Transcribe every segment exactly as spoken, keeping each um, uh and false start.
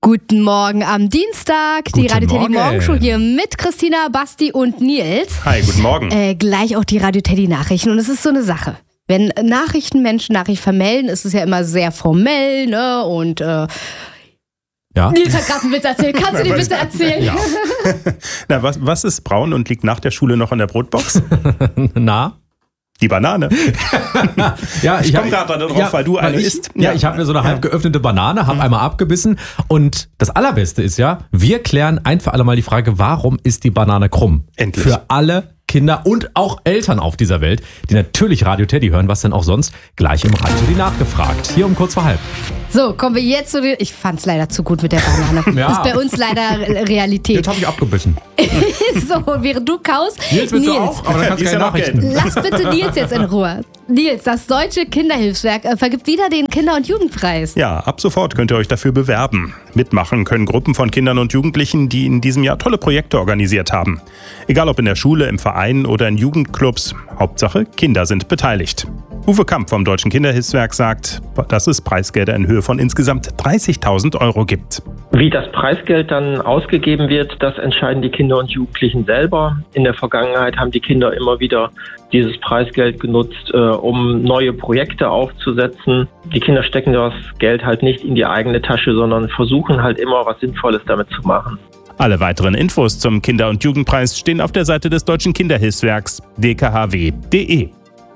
Guten Morgen am Dienstag. Guten die Radio Teddy Morgen. Morgenshow hier mit Christina, Basti und Nils. Hi, guten Morgen. Äh, gleich auch die Radio Teddy Nachrichten. Und es ist so eine Sache. Wenn Nachrichtenmenschen Nachricht vermelden, ist es ja immer sehr formell, ne? Und äh, Ja. Nils hat gerade einen Witz erzählt. Kannst du den bitte erzählen? Ja. Na, was, was ist braun und liegt nach der Schule noch in der Brotbox? Na? Die Banane. Ja, Ich hab- komm grad darauf, ja, weil du eine ich, isst. Ja, Ja. ich habe mir so eine halb geöffnete Banane, habe einmal abgebissen. Und das Allerbeste ist ja, wir klären ein für alle Mal die Frage, warum ist die Banane krumm? Endlich. Für alle Kinder und auch Eltern auf dieser Welt, die natürlich Radio Teddy hören, was denn auch sonst, gleich im Radio Teddy nachgefragt. Hier um kurz vor halb. So, kommen wir jetzt zu den... Ich fand's leider zu gut mit der Banane. Ja. Das ist bei uns leider Realität. Jetzt habe ich abgebissen. So, während du kaust... Nils, willst du auch? Aber dann kannst Die du ist keine ja noch Nachrichten. gelb. Lass bitte Nils jetzt in Ruhe. Nils, das Deutsche Kinderhilfswerk äh, vergibt wieder den Kinder- und Jugendpreis. Ja, ab sofort könnt ihr euch dafür bewerben. Mitmachen können Gruppen von Kindern und Jugendlichen, die in diesem Jahr tolle Projekte organisiert haben. Egal ob in der Schule, im Verein oder in Jugendclubs. Hauptsache, Kinder sind beteiligt. Uwe Kamp vom Deutschen Kinderhilfswerk sagt, dass es Preisgelder in Höhe von insgesamt dreißigtausend Euro gibt. Wie das Preisgeld dann ausgegeben wird, das entscheiden die Kinder und Jugendlichen selber. In der Vergangenheit haben die Kinder immer wieder dieses Preisgeld genutzt, äh, um neue Projekte aufzusetzen. Die Kinder stecken das Geld halt nicht in die eigene Tasche, sondern versuchen halt immer was Sinnvolles damit zu machen. Alle weiteren Infos zum Kinder- und Jugendpreis stehen auf der Seite des Deutschen Kinderhilfswerks d k h w punkt d e.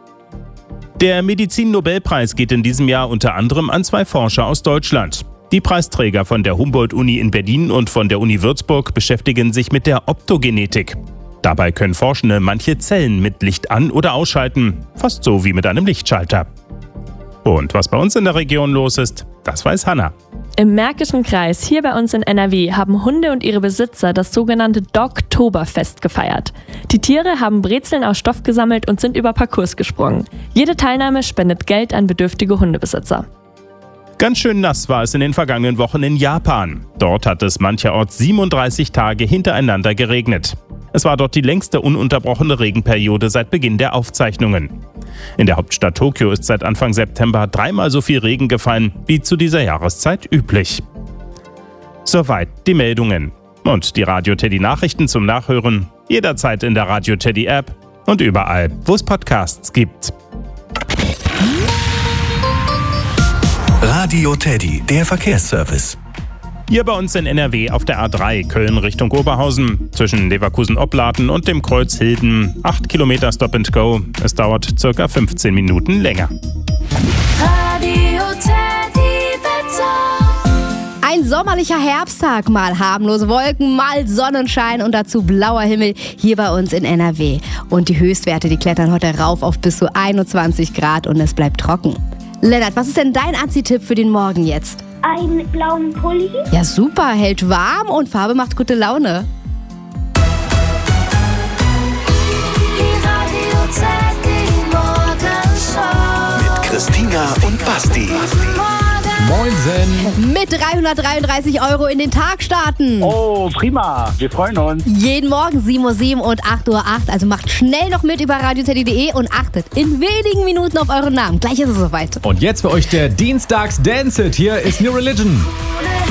Der Medizin-Nobelpreis geht in diesem Jahr unter anderem an zwei Forscher aus Deutschland. Die Preisträger von der Humboldt-Uni in Berlin und von der Uni Würzburg beschäftigen sich mit der Optogenetik. Dabei können Forschende manche Zellen mit Licht an- oder ausschalten, fast so wie mit einem Lichtschalter. Und was bei uns in der Region los ist, das weiß Hanna. Im Märkischen Kreis, hier bei uns in N R W, haben Hunde und ihre Besitzer das sogenannte Dogtoberfest gefeiert. Die Tiere haben Brezeln aus Stoff gesammelt und sind über Parcours gesprungen. Jede Teilnahme spendet Geld an bedürftige Hundebesitzer. Ganz schön nass war es in den vergangenen Wochen in Japan. Dort hat es mancherorts siebenunddreißig Tage hintereinander geregnet. Es war dort die längste ununterbrochene Regenperiode seit Beginn der Aufzeichnungen. In der Hauptstadt Tokio ist seit Anfang September dreimal so viel Regen gefallen wie zu dieser Jahreszeit üblich. Soweit die Meldungen. Und die Radio Teddy Nachrichten zum Nachhören jederzeit in der Radio Teddy App und überall, wo es Podcasts gibt. Radio Teddy, der Verkehrsservice. Hier bei uns in N R W auf der A drei Köln Richtung Oberhausen zwischen Leverkusen-Opladen und dem Kreuz Hilden. acht Kilometer Stop and Go. Es dauert circa fünfzehn Minuten länger. Radio Teddy Wetter. Ein sommerlicher Herbsttag, mal harmlose Wolken, mal Sonnenschein und dazu blauer Himmel hier bei uns in N R W. Und die Höchstwerte, die klettern heute rauf auf bis zu einundzwanzig Grad und es bleibt trocken. Lennart, was ist denn dein Anziehtipp für den Morgen jetzt? Einen blauen Pulli. Ja super, hält warm und Farbe macht gute Laune. Die Radio Teddy Morgenshow. Mit Christina und Basti. Moinsen. Mit dreihundertdreiunddreißig Euro in den Tag starten. Oh, prima. Wir freuen uns. Jeden Morgen sieben Uhr sieben und acht Uhr acht. Also macht schnell noch mit über radio teddy punkt de und achtet in wenigen Minuten auf euren Namen. Gleich ist es soweit. Und jetzt für euch der Dienstags Dance It. Hier ist New Religion.